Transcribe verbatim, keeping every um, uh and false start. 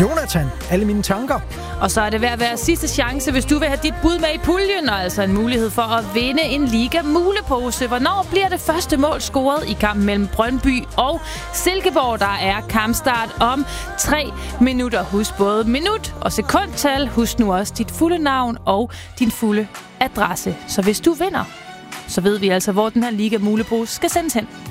Jonathan, alle mine tanker. Og så er det ved at være sidste chance, hvis du vil have dit bud med i puljen, og altså en mulighed for at vinde en Liga mulepose. Hvornår bliver det første mål scoret i kampen mellem Brøndby og Silkeborg? Der er kampstart om tre minutter. Husk både minut og sekundtal. Husk nu også dit fulde navn og din fulde adresse. Så hvis du vinder, så ved vi altså, hvor den her Liga mulepose skal sendes hen.